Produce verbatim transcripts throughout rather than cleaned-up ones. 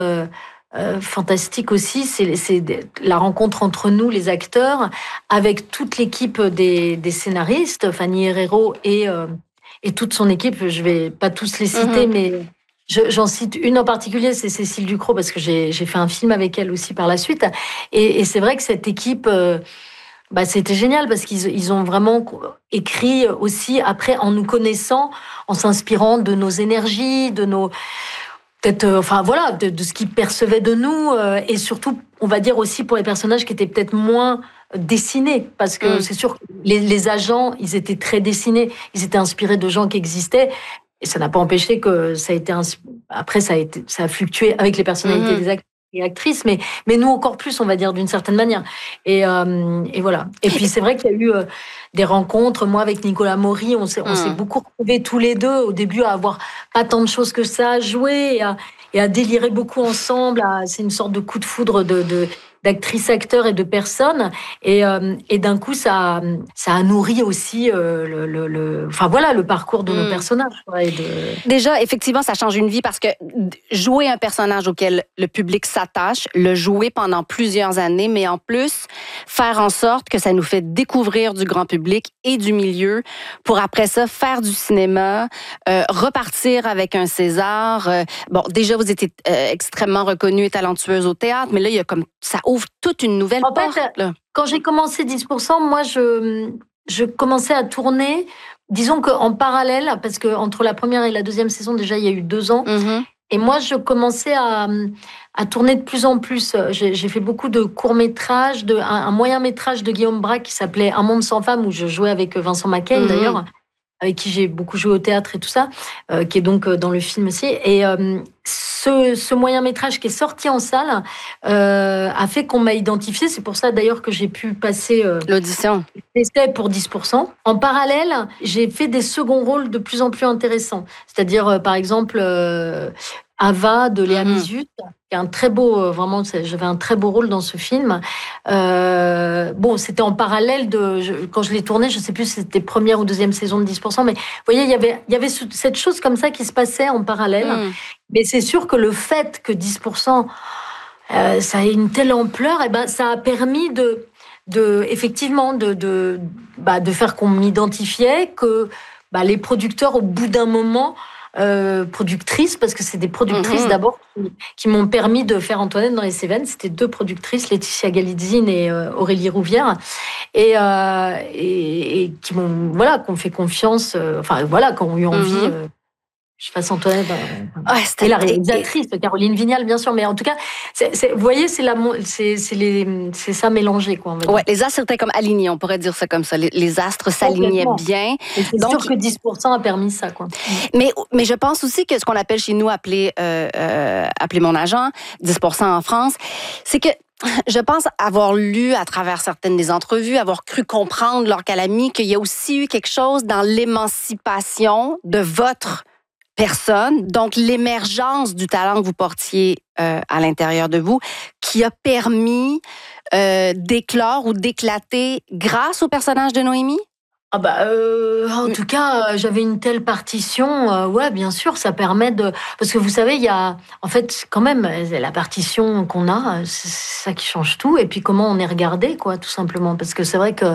euh, euh, fantastique aussi, c'est, c'est la rencontre entre nous, les acteurs, avec toute l'équipe des, des scénaristes, Fanny Herrero et, euh, et toute son équipe. Je vais pas tous les citer, mm-hmm. mais je, j'en cite une en particulier, c'est Cécile Ducrot, parce que j'ai, j'ai fait un film avec elle aussi par la suite. Et, et c'est vrai que cette équipe... Euh, Bah, c'était génial parce qu'ils ils ont vraiment écrit aussi après en nous connaissant, en s'inspirant de nos énergies, de nos peut-être, euh, enfin voilà, de, de ce qu'ils percevaient de nous euh, et surtout, on va dire aussi pour les personnages qui étaient peut-être moins dessinés parce que mmh. c'est sûr que les, les agents, ils étaient très dessinés, ils étaient inspirés de gens qui existaient. Et ça n'a pas empêché que ça a été après ça a été ça a fluctué avec les personnalités mmh. des acteurs et actrices, mais, mais nous encore plus, on va dire, d'une certaine manière. Et, euh, et voilà. Et puis, c'est vrai qu'il y a eu euh, des rencontres. Moi, avec Nicolas Maury, on s'est, on mmh. s'est beaucoup retrouvés tous les deux, au début, à avoir pas tant de choses que ça à jouer et à, et à délirer beaucoup ensemble. À, c'est une sorte de coup de foudre de... de d'actrices, acteurs et de personnes. Et, euh, et d'un coup, ça, ça a nourri aussi euh, le, le, le, enfin, voilà, le parcours de mmh. nos personnages. Quoi, et de... Déjà, effectivement, ça change une vie parce que jouer un personnage auquel le public s'attache, le jouer pendant plusieurs années, mais en plus, faire en sorte que ça nous fait découvrir du grand public et du milieu pour après ça faire du cinéma, euh, repartir avec un César. Euh, bon, déjà, vous étiez euh, extrêmement reconnue et talentueuse au théâtre, mais là, il y a comme ça ouvre toute une nouvelle en porte. Fait, là. Quand j'ai commencé dix pour cent, moi, je, je commençais à tourner, disons qu'en parallèle, parce qu'entre la première et la deuxième saison, déjà, il y a eu deux ans. Mm-hmm. Et moi, je commençais à, à tourner de plus en plus. J'ai, j'ai fait beaucoup de courts-métrages, de, un, un moyen-métrage de Guillaume Braque qui s'appelait Un monde sans femme, où je jouais avec Vincent Macaigne, mm-hmm. d'ailleurs, avec qui j'ai beaucoup joué au théâtre et tout ça, euh, qui est donc dans le film aussi. Et euh, ce, ce moyen-métrage qui est sorti en salle euh, a fait qu'on m'a identifié. C'est pour ça d'ailleurs que j'ai pu passer euh, l'audition. L'essai pour dix pour cent. En parallèle, j'ai fait des seconds rôles de plus en plus intéressants. C'est-à-dire, euh, par exemple, euh, Ava de Léa mm-hmm. Misus, qui est un très beau, euh, vraiment, j'avais un très beau rôle dans ce film. Euh, bon, c'était en parallèle de, je, quand je l'ai tourné, je ne sais plus si c'était première ou deuxième saison de dix pour cent, mais vous voyez, il y avait, il y avait cette chose comme ça qui se passait en parallèle. Mm. Mais c'est sûr que le fait que dix pour cent, euh, ça ait une telle ampleur, et ben, ça a permis de, de effectivement, de, de, bah, de faire qu'on m'identifiait, que bah, les producteurs, au bout d'un moment, Euh, productrices, parce que c'est des productrices mmh. d'abord qui, qui m'ont permis de faire Antoinette dans les Cévennes. C'était deux productrices, Laetitia Galitzine et euh, Aurélie Rouvière, et, euh, et, et qui m'ont voilà, qui ont fait confiance, euh, enfin voilà, qui ont eu envie. Mmh. Euh, je fasse Antoinette. Euh, ouais, et la réalisatrice, et... Caroline Vignal, bien sûr. Mais en tout cas, c'est, c'est, vous voyez, c'est, la, c'est, c'est, les, c'est ça mélangé. Quoi, ouais, les astres étaient comme alignés, on pourrait dire ça comme ça. Les, les astres s'alignaient bien. Et c'est donc, sûr que dix pour cent a permis ça. Quoi. Mais, mais je pense aussi que ce qu'on appelle chez nous, appeler, euh, euh, appeler mon agent, dix pour cent en France, c'est que je pense avoir lu à travers certaines des entrevues, avoir cru comprendre, Laure Calamy, qu'il y a aussi eu quelque chose dans l'émancipation de votre personne, donc l'émergence du talent que vous portiez euh, à l'intérieur de vous, qui a permis euh, d'éclore ou d'éclater grâce au personnage de Noémie? Ah bah, euh, en tout cas, euh, j'avais une telle partition, euh, ouais, bien sûr, ça permet de... Parce que vous savez, il y a, en fait, quand même, la partition qu'on a, c'est ça qui change tout, et puis comment on est regardé, quoi, tout simplement, parce que c'est vrai que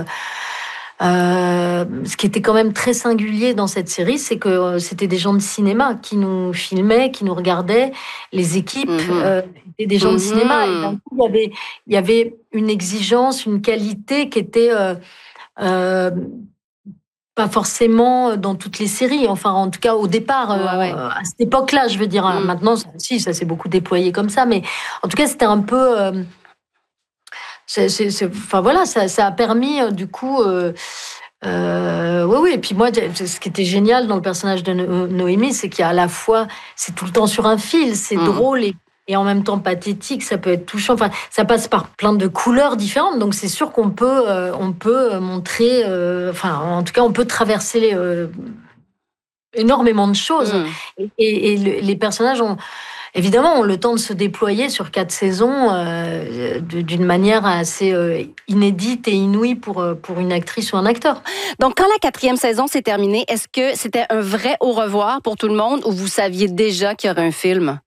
Euh, ce qui était quand même très singulier dans cette série, c'est que euh, c'était des gens de cinéma qui nous filmaient, qui nous regardaient. Les équipes mm-hmm. euh, étaient des gens mm-hmm. de cinéma. Et d'un coup, il y avait, il y avait une exigence, une qualité qui était euh, euh, pas forcément dans toutes les séries. Enfin, en tout cas, au départ, ouais, euh, ouais. à cette époque-là, je veux dire. Mm. Maintenant, ça, si, ça s'est beaucoup déployé comme ça. Mais en tout cas, c'était un peu... Euh, C'est, c'est, c'est, enfin voilà, ça, ça a permis euh, du coup, euh, euh, oui, oui. Et puis moi, ce qui était génial dans le personnage de no- Noémie, c'est qu'il y a à la fois, c'est tout le temps sur un fil, c'est mmh. drôle et, et en même temps pathétique. Ça peut être touchant. Enfin, ça passe par plein de couleurs différentes. Donc c'est sûr qu'on peut, euh, on peut montrer, euh, enfin, en tout cas, on peut traverser les, euh, énormément de choses. Mmh. Et, et, et le, les personnages ont Évidemment, ont le temps de se déployer sur quatre saisons euh, d'une manière assez euh, inédite et inouïe pour, pour une actrice ou un acteur. Donc, quand la quatrième saison s'est terminée, est-ce que c'était un vrai au revoir pour tout le monde ou vous saviez déjà qu'il y aurait un film?